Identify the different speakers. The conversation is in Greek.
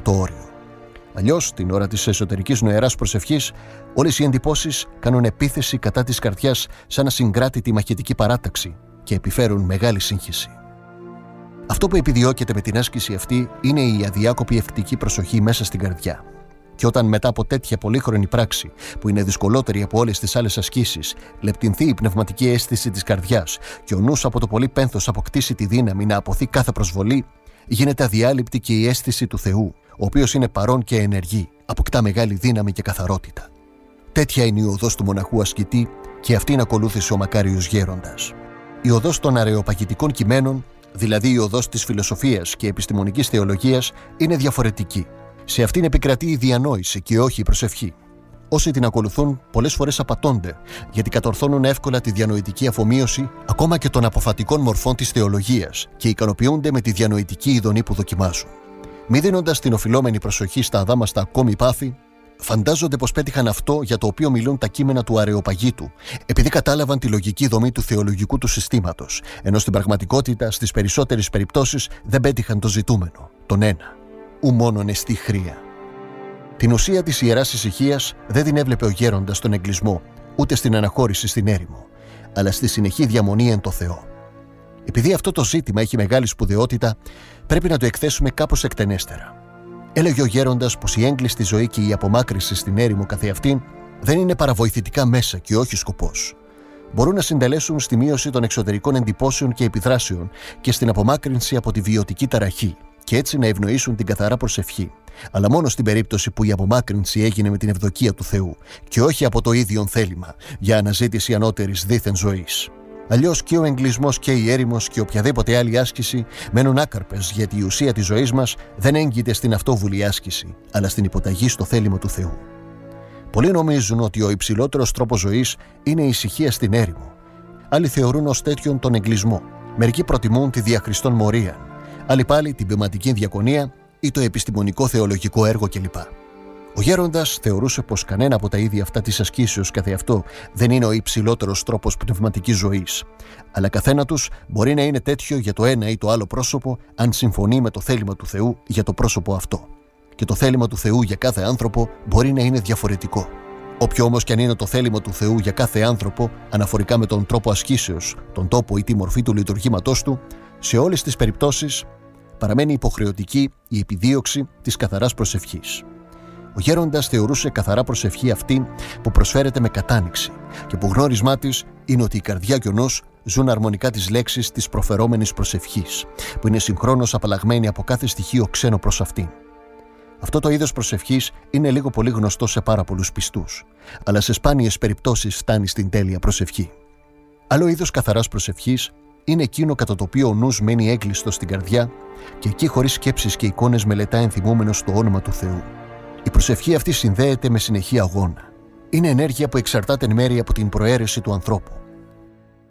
Speaker 1: το όριο. Αλλιώς, την ώρα της εσωτερικής νοεράς προσευχής, όλες οι εντυπώσεις κάνουν επίθεση κατά της καρδιάς σαν ασυγκράτητη μαχητική παράταξη και επιφέρουν μεγάλη σύγχυση. Αυτό που επιδιώκεται με την άσκηση αυτή είναι η αδιάκοπη ευκτική προσοχή μέσα στην καρδιά. Και όταν μετά από τέτοια πολύχρονη πράξη, που είναι δυσκολότερη από όλες τις άλλες ασκήσεις, λεπτυνθεί η πνευματική αίσθηση της καρδιάς και ο νους από το πολύ πένθος αποκτήσει τη δύναμη να αποθεί κάθε προσβολή, γίνεται αδιάλειπτη και η αίσθηση του Θεού, ο οποίος είναι παρόν και ενεργή, αποκτά μεγάλη δύναμη και καθαρότητα. Τέτοια είναι η οδός του μοναχού ασκητή και αυτήν ακολούθησε ο μακάριος γέροντας. Η οδός των αρεοπαγητικών κειμένων, δηλαδή η οδός της φιλοσοφίας και επιστημονικής θεολογίας, είναι διαφορετική. Σε αυτήν επικρατεί η διανόηση και όχι η προσευχή. Όσοι την ακολουθούν πολλές φορές απατώνται, γιατί κατορθώνουν εύκολα τη διανοητική αφομοίωση ακόμα και των αποφατικών μορφών της θεολογίας και ικανοποιούνται με τη διανοητική ειδονή που δοκιμάζουν. Μη δίνοντας την οφειλόμενη προσοχή στα αδάμαστα ακόμη πάθη, φαντάζονται πως πέτυχαν αυτό για το οποίο μιλούν τα κείμενα του αρεοπαγίτου, επειδή κατάλαβαν τη λογική δομή του θεολογικού του συστήματος, ενώ στην πραγματικότητα, στις περισσότερες περιπτώσεις, δεν πέτυχαν το ζητούμενο, τον ένα. Ου μόνον εστί χρία. Την ουσία της Ιεράς Ησυχίας δεν την έβλεπε ο γέροντας στον εγκλισμό, ούτε στην αναχώρηση στην έρημο, αλλά στη συνεχή διαμονή εν το Θεό. Επειδή αυτό το ζήτημα έχει μεγάλη σπουδαιότητα, πρέπει να το εκθέσουμε κάπως εκτενέστερα. Έλεγε ο γέροντας πως η έγκλειστη ζωή και η απομάκρυνση στην έρημο καθεαυτήν δεν είναι παραβοηθητικά μέσα και όχι σκοπός. Μπορούν να συντελέσουν στη μείωση των εξωτερικών εντυπώσεων και επιδράσεων και στην απομάκρυνση από τη βιωτική ταραχή, και έτσι να ευνοήσουν την καθαρά προσευχή, αλλά μόνο στην περίπτωση που η απομάκρυνση έγινε με την ευδοκία του Θεού και όχι από το ίδιον θέλημα για αναζήτηση ανώτερης δίθεν ζωής. Αλλιώς και ο εγκλισμός και η έρημος και οποιαδήποτε άλλη άσκηση μένουν άκαρπες, γιατί η ουσία της ζωής μας δεν έγκυται στην αυτόβουλη άσκηση, αλλά στην υποταγή στο θέλημα του Θεού. Πολλοί νομίζουν ότι ο υψηλότερος τρόπος ζωής είναι η ησυχία στην έρημο. Άλλοι θεωρούν ως τέτοιον τον εγκλισμό. Μερικοί προτιμούν τη δια Χριστόν μορία. Άλλοι πάλι την ποιηματική διακονία ή το επιστημονικό θεολογικό έργο κλπ. Ο γέροντας θεωρούσε πως κανένα από τα ίδια αυτά της ασκήσεως καθεαυτό δεν είναι ο υψηλότερος τρόπος πνευματικής ζωής, αλλά καθένα τους μπορεί να είναι τέτοιο για το ένα ή το άλλο πρόσωπο, αν συμφωνεί με το θέλημα του Θεού για το πρόσωπο αυτό. Και το θέλημα του Θεού για κάθε άνθρωπο μπορεί να είναι διαφορετικό. Όποιο όμως και αν είναι το θέλημα του Θεού για κάθε άνθρωπο, αναφορικά με τον τρόπο ασκήσεως, τον τόπο ή τη μορφή του λειτουργήματός του, σε όλες τις περιπτώσεις παραμένει υποχρεωτική η επιδίωξη της καθαράς προσευχής. Ο γέροντας θεωρούσε καθαρά προσευχή αυτή που προσφέρεται με κατάνοιξη και που γνώρισμά της είναι ότι η καρδιά και ο νους ζουν αρμονικά τις λέξεις της προφερόμενης προσευχής, που είναι συγχρόνως απαλλαγμένη από κάθε στοιχείο ξένο προς αυτήν. Αυτό το είδος προσευχής είναι λίγο πολύ γνωστό σε πάρα πολλούς πιστούς, αλλά σε σπάνιες περιπτώσεις φτάνει στην τέλεια προσευχή. Άλλο είδος καθαράς προσευχής είναι εκείνο κατά το οποίο ο νους μένει έγκλειστος στην καρδιά και εκεί χωρίς σκέψεις και εικόνες μελετά ενθυμούμενος το όνομα του Θεού. Η προσευχή αυτή συνδέεται με συνεχή αγώνα. Είναι ενέργεια που εξαρτάται εν μέρει από την προαίρεση του ανθρώπου.